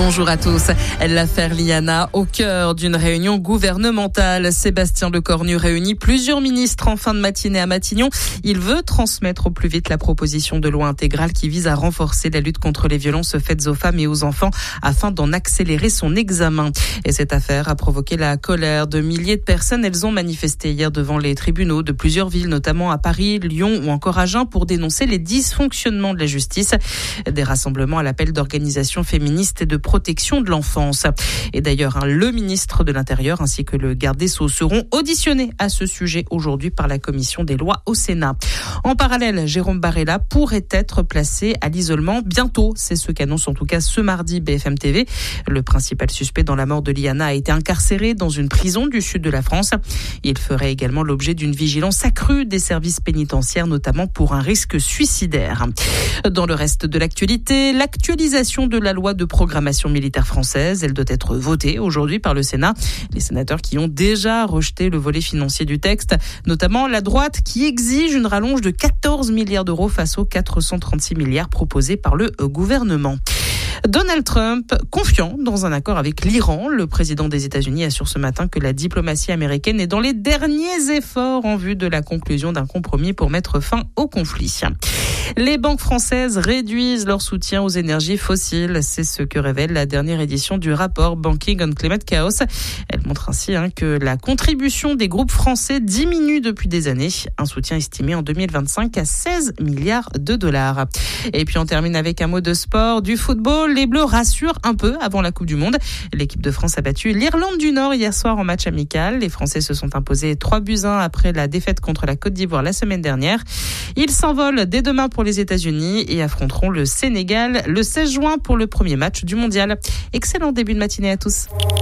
Bonjour à tous. L'affaire Liana au cœur d'une réunion gouvernementale. Sébastien Lecornu réunit plusieurs ministres en fin de matinée à Matignon. Il veut transmettre au plus vite la proposition de loi intégrale qui vise à renforcer la lutte contre les violences faites aux femmes et aux enfants afin d'en accélérer son examen. Et cette affaire a provoqué la colère de milliers de personnes. Elles ont manifesté hier devant les tribunaux de plusieurs villes, notamment à Paris, Lyon ou encore à Agen, pour dénoncer les dysfonctionnements de la justice. Des rassemblements à l'appel d'organisations féministes et de protection de l'enfance. Et d'ailleurs, le ministre de l'Intérieur ainsi que le garde des Sceaux seront auditionnés à ce sujet aujourd'hui par la commission des lois au Sénat. En parallèle, Jérôme Barella pourrait être placé à l'isolement bientôt. C'est ce qu'annonce en tout cas ce mardi BFM TV. Le principal suspect dans la mort de Liana a été incarcéré dans une prison du sud de la France. Il ferait également l'objet d'une vigilance accrue des services pénitentiaires, notamment pour un risque suicidaire. Dans le reste de l'actualité, l'actualisation de la loi de programmation militaire française. Elle doit être votée aujourd'hui par le Sénat. Les sénateurs qui ont déjà rejeté le volet financier du texte, notamment la droite qui exige une rallonge de 14 milliards d'euros face aux 436 milliards proposés par le gouvernement. Donald Trump, confiant dans un accord avec l'Iran. Le président des États-Unis assure ce matin que la diplomatie américaine est dans les derniers efforts en vue de la conclusion d'un compromis pour mettre fin au conflit. Les banques françaises réduisent leur soutien aux énergies fossiles. C'est ce que révèle la dernière édition du rapport Banking on Climate Chaos. Elle montre ainsi que la contribution des groupes français diminue depuis des années. Un soutien estimé en 2025 à 16 milliards de dollars. Et puis on termine avec un mot de sport, du football. Les Bleus rassurent un peu avant la Coupe du Monde. L'équipe de France a battu l'Irlande du Nord hier soir en match amical. Les Français se sont imposés 3-1 après la défaite contre la Côte d'Ivoire la semaine dernière. Ils s'envolent dès demain pour les États-Unis et affronteront le Sénégal le 16 juin pour le premier match du mondial. Excellent début de matinée à tous.